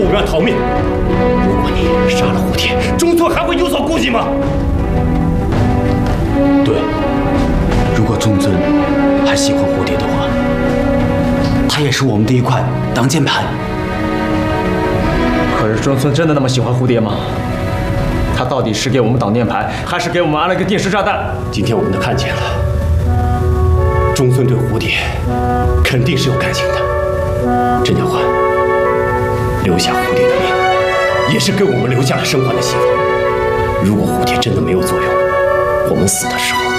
我们要逃命。如果你杀了蝴蝶，中村还会有所顾忌吗？ 对，如果中村还喜欢蝴蝶的话，他也是我们的一块挡箭牌。 可是中村真的那么喜欢蝴蝶吗？他到底是给我们挡箭牌，还是给我们安了个定时炸弹？ 今天我们都看见了，中村对蝴蝶肯定是有感情的。陈家焕留下蝴蝶的命，也是给我们留下了生还的希望。如果蝴蝶真的没有作用，我们死的时候